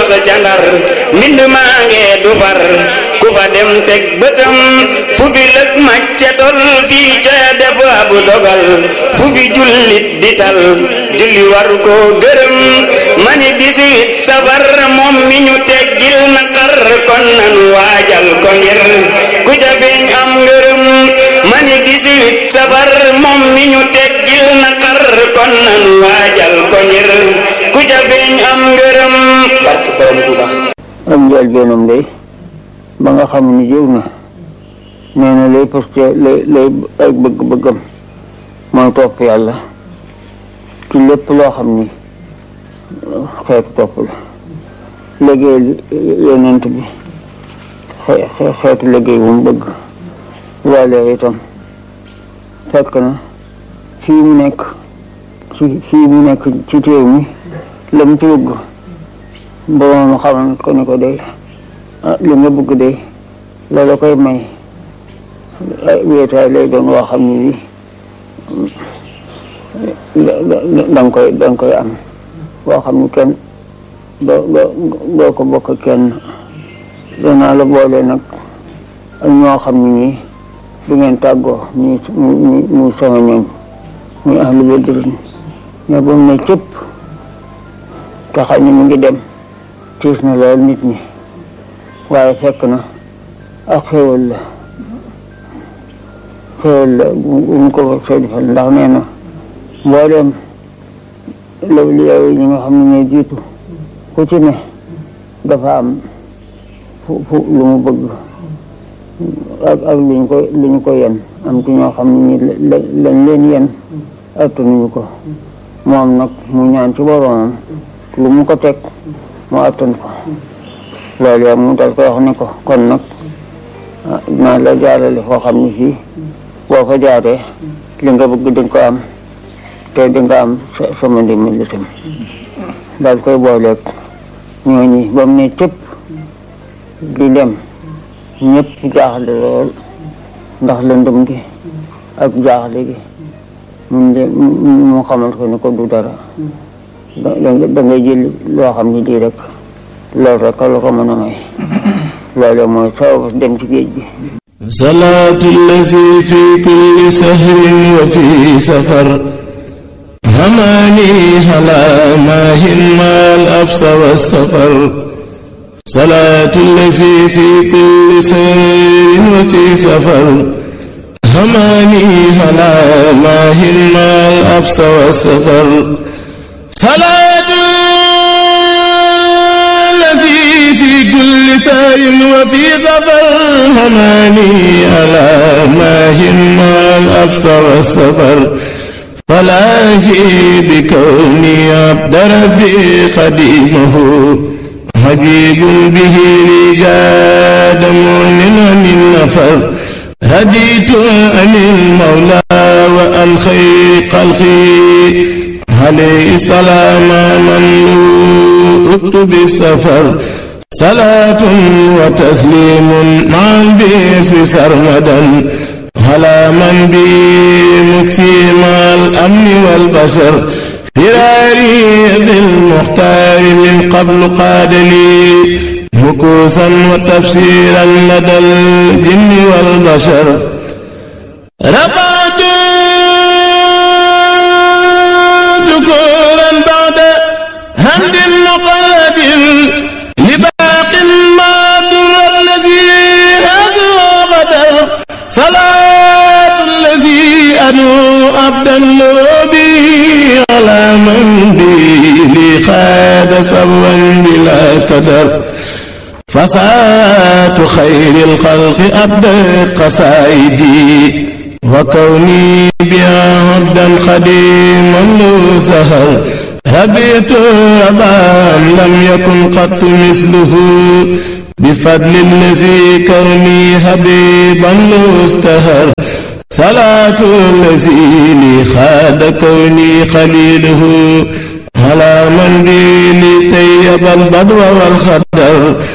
wax ca Ndar mbind maa ngee du far ku fa dem teg bëtam fu fi lëg macca tol fii ca def abu dogal fu fi jullit di tal julli war koo gërëm mani 18 safar moom mi ñu teggil naqar kon nanu waajal ko ngir ku ca feeñ am ngërëm mani 18 safar moom mi ñu teggil naqar kon nanu waajal ko ngir ku ca feeñ am ngërëm barke borom Tuuba am njël beenam day ba nga xam ni jiw na nee na lay poste lay ay bëgg-bëggam mooy topp yàlla ci lépp loo xam ni xeetu topp la liggéey yonent bi xeetu liggéey bu mu bëgg loolee itam fekk na fii mu nekk ci téew mi la mu ci bëgg boroom xamal ko ni ko day li nga bëgg day loolu koy may wéetaay lay doon woo xam ne bi danga koy am boo xam ne kenn doo ko bokk kenn danaa la boole nag ak ñoo xam ne nii du ngeen tàggoo muy sama ñoom muy ahlu badrin mais ba mu ne cëpp te xam ne mu ngi dem tiis na lool nit ñi waaye fekk na ak xéwal la bu ñu ko soo defal ndax nee na mbooleem loolu yow ñi nga xam ne ñooy jiitu ku ci ne dafa am fu lu mu bëgg ak lu ñu ko yen am ci ñoo xam ne ñi lañ leen yen attanuñu ko moom nag mu ñaan ci boroomam lu mu ko teg mu attan ko loolu yow mu dal koy wax ne ko kon nag dinaa la jaarale foo xam ne fii boo fa jaaree li nga bëgg di nga ko am te di nga am sama ndimbal itam daal koy booleeg ñooñi ba mu ne cëpp di dem ñëpp jaaxle lool ndax lëndëm gi ak jaaxle gi mu xamal ko ni ko du dara da ngay jël loo xam ne lii rek loolu rek la ko mën a may loolu mooy sabab dem ci géej gi salaatu allazi fi kulli sahrin wa fi safar hamani ala maahin maal absa wa safar salaatu allazi fi kulli sahrin wa fi safar hamani ala maahin maal absa wa safar salaatu في كل سار وفي ظفر هماني على ماهٍ ما الأبصر والسفر فلاهي بكوني عبد ربي خديمه حبيب به لي جاد مؤمن من النفر هديت عن المولى وعن خير خلقي عليه السلام من لوت بالسفر صلاة وتسليم مع البئس سرمدا على من بي مكسيم الأمن والبشر فراري بالمختار من قبل قاد لي مكوسا وتفسيرا لدى الجن والبشر رقد ذكورا بعد هند مقلد لباق ما در الذي هذا غدر صلاة الذي أدعو عبدا لربي على من بي لي خاد سوا بلا كدر فساة خير الخلق أبدى قصائدي وكوني بها عبدا خديما له سهر هبيت ربا لم يكن قط مثله بفضل الذي كوني حبيبا له استهر صلاة الذي لي خاد كوني خليله على من بي لي طيب البدو والخدر